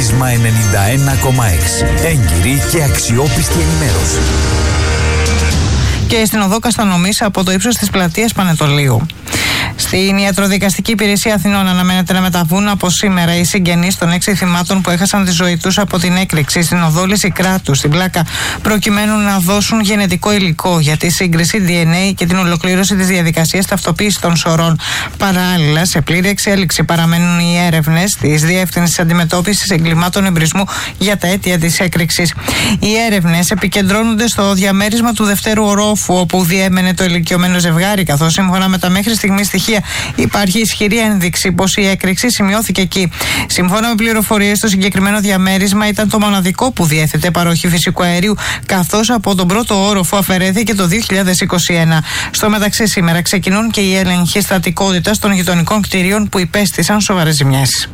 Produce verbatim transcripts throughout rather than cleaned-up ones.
Πρίσμα ενενήντα ένα κόμμα έξι. Έγκυρη και αξιόπιστη ενημέρωση. Και στην οδό Καστανομής από το ύψος της πλατείας Πανετολίου. Στην Ιατροδικαστική Υπηρεσία Αθηνών αναμένεται να μεταβούν από σήμερα οι συγγενείς των έξι θυμάτων που έχασαν τη ζωή τους από την έκρηξη στην οδό Λυσικράτου στην Πλάκα, προκειμένου να δώσουν γενετικό υλικό για τη σύγκριση ντι εν έι και την ολοκλήρωση της διαδικασίας ταυτοποίησης των σωρών. Παράλληλα, σε πλήρη εξέλιξη παραμένουν οι έρευνες της Διεύθυνσης Αντιμετώπισης Εγκλημάτων Εμπρισμού για τα αίτια της έκρηξης. Οι έρευνες επικεντρώνονται στο διαμέρισμα του δευτέρου ορόφου, όπου διέμενε το ηλικιωμένο ζευγάρι, καθώς σύμφωνα με τα μέχρι στιγμή στοιχεία υπάρχει ισχυρή ένδειξη πως η έκρηξη σημειώθηκε εκεί. Σύμφωνα με πληροφορίες, το συγκεκριμένο διαμέρισμα ήταν το μοναδικό που διέθετε παροχή φυσικού αερίου, καθώς από τον πρώτο όροφο αφαιρέθηκε το δύο χιλιάδες είκοσι ένα. Στο μεταξύ, σήμερα ξεκινούν και οι έλεγχοι στατικότητας των γειτονικών κτηρίων που υπέστησαν σοβαρές ζημιές.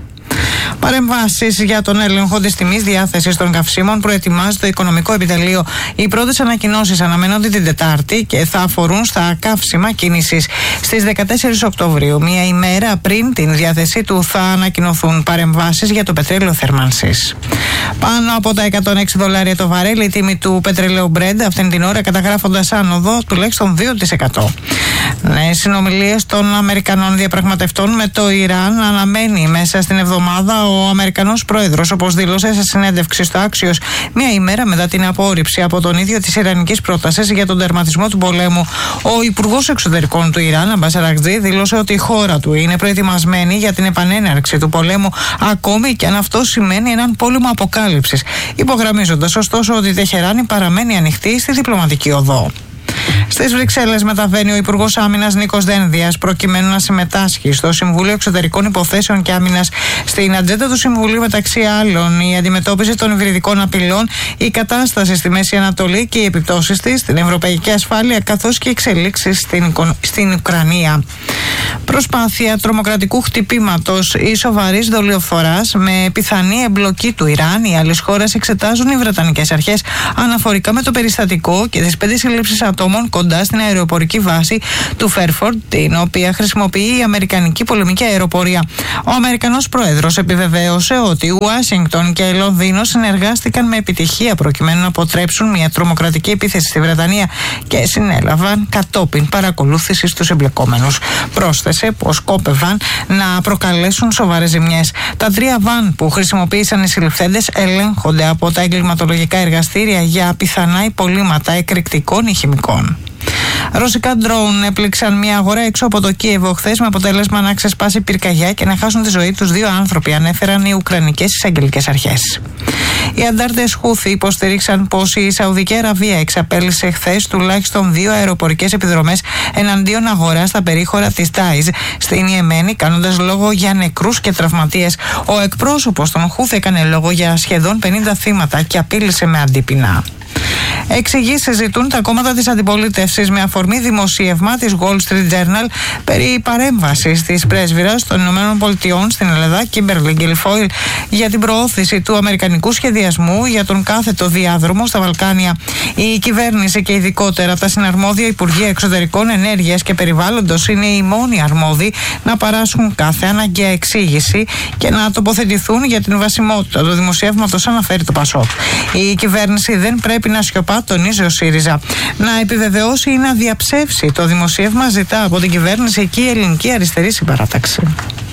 Παρεμβάσεις για τον έλεγχο της τιμής διάθεσης των καυσίμων προετοιμάζει το Οικονομικό Επιτελείο. Οι πρώτες ανακοινώσεις αναμένονται την Τετάρτη και θα αφορούν στα καύσιμα κίνησης. Στις δεκατέσσερις Οκτωβρίου, μία ημέρα πριν την διάθεσή του, θα ανακοινωθούν παρεμβάσεις για το πετρέλαιο θέρμανσης. Πάνω από τα εκατόν έξι δολάρια το βαρέλι, η τιμή του πετρελαίου Brent αυτήν την ώρα, καταγράφοντας άνοδο τουλάχιστον δύο τοις εκατό. Ναι, συνομιλίες των Αμερικανών διαπραγματευτών με το Ιράν αναμένει μέσα στην εβδομάδα ο Αμερικανός πρόεδρος, όπως δήλωσε σε συνέντευξη στο Axios, μία ημέρα μετά την απόρριψη από τον ίδιο της ιρανικής πρότασης για τον τερματισμό του πολέμου. Ο Υπουργός Εξωτερικών του Ιράν, Αμπάς Αρακτζή, δήλωσε ότι η χώρα του είναι προετοιμασμένη για την επανέναρξη του πολέμου, ακόμη και αν αυτό σημαίνει έναν πόλεμο αποκάλυψης, υπογραμμίζοντας ωστόσο ότι η Τεχεράνη παραμένει ανοιχτή στη διπλωματική οδό. Στις Βρυξέλλες μεταβαίνει ο Υπουργός Άμυνας Νίκος Δένδιας, προκειμένου να συμμετάσχει στο Συμβούλιο Εξωτερικών Υποθέσεων και Άμυνας. Στην ατζέντα του Συμβουλίου, μεταξύ άλλων, η αντιμετώπιση των υβριδικών απειλών, η κατάσταση στη Μέση Ανατολή και οι επιπτώσεις της στην ευρωπαϊκή ασφάλεια, καθώς και οι εξελίξεις στην, στην Ουκρανία. Προσπάθεια τρομοκρατικού χτυπήματος ή σοβαρής δολιοφθοράς με πιθανή εμπλοκή του Ιράν. Οι άλλες χώρες εξετάζουν οι βρετανικές αρχές αναφορικά με το περιστατικό και τις πέντε συλλήψεις ατόμων κοντά στην αεροπορική βάση του Φέρφορντ, την οποία χρησιμοποιεί η Αμερικανική πολεμική αεροπορία. Ο Αμερικανός πρόεδρος επιβεβαίωσε ότι η Ουάσιγκτον και η Λονδίνο συνεργάστηκαν με επιτυχία προκειμένου να αποτρέψουν μια τρομοκρατική επίθεση στη Βρετανία και συνέλαβαν κατόπιν παρακολούθησης τους εμπλεκόμενους. Πρόσθεσε πως σκόπευαν να προκαλέσουν σοβαρές ζημιές. Τα τρία βαν που χρησιμοποίησαν οι συλληφθέντες ελέγχονται από τα εγκληματολογικά εργαστήρια για πιθανά υπολείμματα εκρηκτικών ή χημικών. Ρωσικά ντρόουν έπληξαν μια αγορά έξω από το Κίεβο χθες, με αποτέλεσμα να ξεσπάσει πυρκαγιά και να χάσουν τη ζωή τους δύο άνθρωποι, ανέφεραν οι Ουκρανικές εισαγγελικές αρχές. Οι αντάρτες Χούθη υποστήριξαν πως η Σαουδική Αραβία εξαπέλυσε χθες τουλάχιστον δύο αεροπορικές επιδρομές εναντίον αγοράς στα περίχωρα της Τάιζ στην Ιεμένη, κάνοντας λόγο για νεκρούς και τραυματίες. Ο εκπρόσωπος των Χούθη έκανε λόγο για σχεδόν πενήντα θύματα και απείλησε με αντίπεινα. Εξηγήσεις ζητούν τα κόμματα της αντιπολίτευσης με αφορμή δημοσίευμα της Wall Street Journal περί παρέμβασης της πρέσβυρας των Ηνωμένων Πολιτειών στην Ελλάδα, Κίμπερλι Γκιλφόιλ, για την προώθηση του αμερικανικού σχεδιασμού για τον κάθετο διάδρομο στα Βαλκάνια. Η κυβέρνηση και ειδικότερα τα συναρμόδια Υπουργεία Εξωτερικών, Ενέργειας και Περιβάλλοντος είναι οι μόνοι αρμόδιοι να παράσχουν κάθε αναγκαία εξήγηση και να τοποθετηθούν για την βασιμότητα του δημοσιεύματος, αναφέρει το Πασόκ. Η κυβέρνηση δεν πρέπει να σιωπά, τονίζει ο ΣΥΡΙΖΑ. Να επιβεβαιώσει ή να διαψεύσει το δημοσίευμα, ζητά από την κυβέρνηση και η Ελληνική Αριστερή Συμπαράταξη.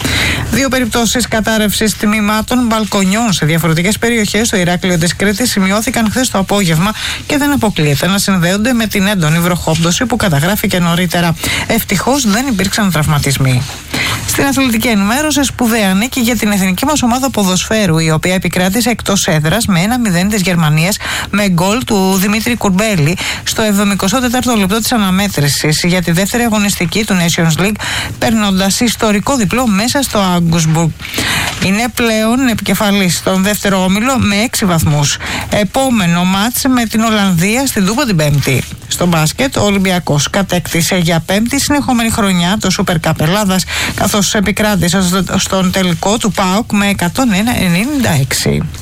Δύο περιπτώσεις κατάρρευσης τμήματων μπαλκονιών σε διαφορετικές περιοχές στο Ηράκλειο της Κρήτης σημειώθηκαν χθες το απόγευμα και δεν αποκλείεται να συνδέονται με την έντονη βροχόπτωση που καταγράφηκε νωρίτερα. Ευτυχώς δεν υπήρξαν τραυματισμοί. Στην αθλητική ενημέρωση, σπουδαία νίκη για την εθνική μας ομάδα ποδοσφαίρου, η οποία επικράτησε εκτός έδρας με ένα μηδέν της Γερμανίας με γκολ του Δημήτρη Κουρμπέλη στο εβδομηκοστό τέταρτο λεπτό της αναμέτρησης για τη δεύτερη αγωνιστική του Nations League, παίρνοντας ιστορικό διπλό μέσα στο Augsburg. Είναι πλέον επικεφαλής στον δεύτερο όμιλο με έξι βαθμούς. Επόμενο μάτς με την Ολλανδία στην Τούμπα την Πέμπτη. Στο μπάσκετ, ο Ολυμπιακός κατέκτησε για πέμπτη συνεχόμενη χρονιά το Super Cup Ελλάδας, καθώς επικράτησε στον τελικό του ΠΑΟΚ με εκατόν ένα ενενήντα έξι.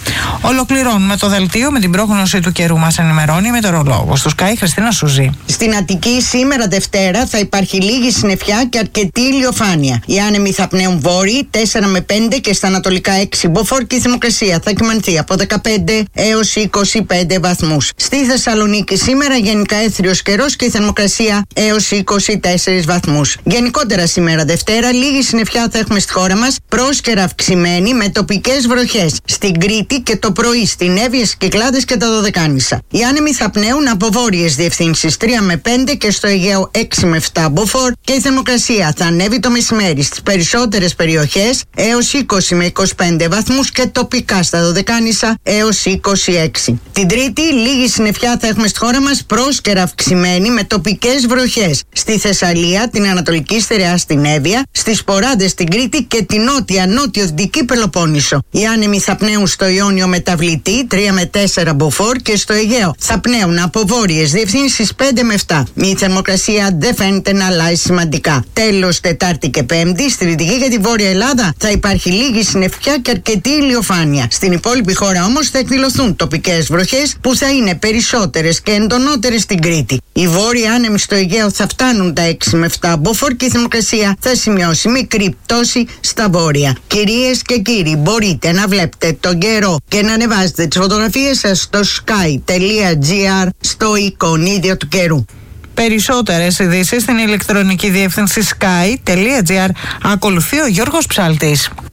Ολοκληρώνουμε το δελτίο με την πρόγνωση του καιρού. Μας ενημερώνει η μετεωρολόγος του Sky, Χριστίνα Σουζή. Στην Αττική σήμερα Δευτέρα θα υπάρχει λίγη συννεφιά και αρκετή ηλιοφάνεια. Οι άνεμοι θα πνέουν βόρειοι τέσσερα με πέντε και στα ανατολικά έξι μποφόρ και η θερμοκρασία θα κυμανθεί από δεκαπέντε έως είκοσι πέντε βαθμούς. Στη Θεσσαλονίκη σήμερα γενικά έθριος καιρός και η θερμοκρασία έως είκοσι τέσσερις βαθμούς. Γενικότερα σήμερα Δευτέρα λίγη συννεφιά θα έχουμε στη χώρα μας, πρόσκαιρα αυξημένη με τοπικές βροχές στην Κρήτη και το πρωί στην Εύβοια, Κυκλάδες και τα Δωδεκάνησα. Οι άνεμοι θα πνέουν από βόρειες διευθύνσεις τρία με πέντε και στο Αιγαίο έξι με επτά μποφόρ και η θερμοκρασία θα ανέβει το μεσημέρι στις περισσότερες περιοχές έως είκοσι με είκοσι πέντε βαθμούς και τοπικά στα Δωδεκάνησα έως είκοσι έξι. Την Τρίτη λίγη συννεφιά θα έχουμε στη χώρα μας, πρόσκαιρα αυξημένη με τοπικές βροχές στη Θεσσαλία, την Ανατολική Στερεά στην Εύβοια, στις Ποράδες στην Κρήτη και την νότια νότιο-δυτική Πελοπόννησο. Οι άνεμοι θα πνέουν στο Ιόνιο μεταβλητή τρία με τέσσερα μποφόρ και στο Αιγαίο θα πνέουν από βόρειες διευθύνσεις πέντε με επτά. Η θερμοκρασία δεν φαίνεται να αλλάζει σημαντικά. Τέλος, Τετάρτη και Πέμπτη, στη Δυτική και τη Βόρεια Ελλάδα θα υπάρχει λίγη συννεφιά και αρκετή ηλιοφάνεια. Στην υπόλοιπη χώρα όμως θα εκδηλωθούν τοπικές βροχές που θα είναι περισσότερες και εντονότερες στην Κρήτη. Οι βόρειοι άνεμοι στο Αιγαίο θα φτάνουν τα έξι με επτά μποφόρ και η θερμοκρασία θα σημειώσει μικρή πτώση στα βόρεια. Κυρίες και κύριοι, μπορείτε να βλέπετε τον καιρό και να ανεβάζετε τις φωτογραφίες σας στο sky.gr στο εικονίδιο του καιρού. Περισσότερες ειδήσεις στην ηλεκτρονική διεύθυνση sky.gr. Ακολουθεί ο Γιώργος Ψάλτης.